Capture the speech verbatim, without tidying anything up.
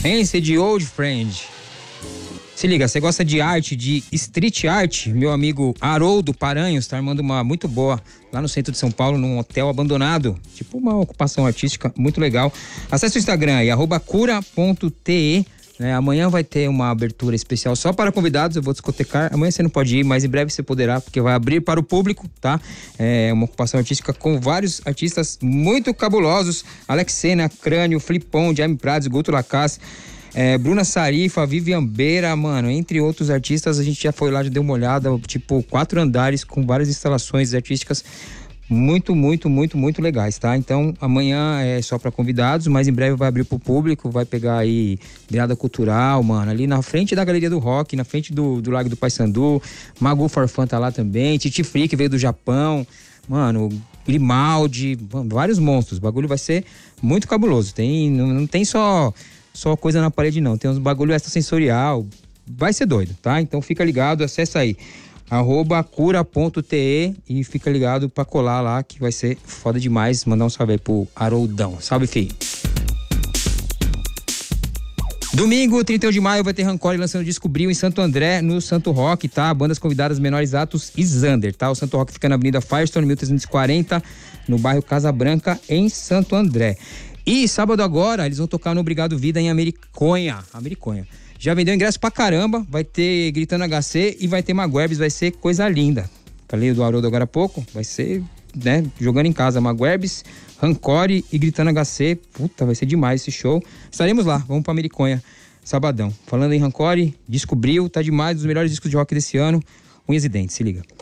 Fancy de Old Friend. Se liga, você gosta de arte, de street art? Meu amigo Haroldo Paranhos tá armando uma muito boa lá no centro de São Paulo, num hotel abandonado. Tipo uma ocupação artística muito legal. Acesse o Instagram aí, arroba cura ponto te. Né? Amanhã vai ter uma abertura especial só para convidados, eu vou discotecar. Amanhã você não pode ir, mas em breve você poderá, porque vai abrir para o público, tá? É uma ocupação artística com vários artistas muito cabulosos. Alex Sena, Crânio, Flipon, Jaime Prades, Guto Lacasse. É, Bruna Sarifa, Vivian Beira, mano, entre outros artistas. A gente já foi lá, já deu uma olhada, tipo, quatro andares com várias instalações artísticas muito, muito, muito, muito legais, tá? Então, amanhã é só para convidados, mas em breve vai abrir pro público, vai pegar aí virada cultural, mano, ali na frente da Galeria do Rock, na frente do, do Lago do Paissandu. Magu Farfan tá lá também, Titi Free, que veio do Japão, mano, Grimaldi, mano, vários monstros. O bagulho vai ser muito cabuloso. Tem, não, não tem só... Só coisa na parede não, tem uns bagulho extrasensorial, vai ser doido, tá? Então fica ligado, acessa aí, arroba cura ponto te e fica ligado pra colar lá que vai ser foda demais. Mandar um salve aí pro Haroldão, salve filho. Domingo, trinta e um de maio, vai ter Rancore lançando Descobriu em Santo André, no Santo Rock, tá? Bandas convidadas, Menores Atos e Zander, tá? O Santo Rock fica na Avenida Firestone, mil trezentos e quarenta, no bairro Casa Branca, em Santo André. E sábado agora, eles vão tocar no Obrigado Vida em Americonha. Americonha. Já vendeu ingresso pra caramba, vai ter Gritando H C e vai ter Maguebs, vai ser coisa linda. Falei do Haroldo agora há pouco, vai ser, né, jogando em casa, Maguebs, Rancore e Gritando H C. Puta, vai ser demais esse show. Estaremos lá, vamos pra Americonha, sabadão. Falando em Rancore, Descobriu, tá demais, um dos melhores discos de rock desse ano. Unhas e Dentes, se liga.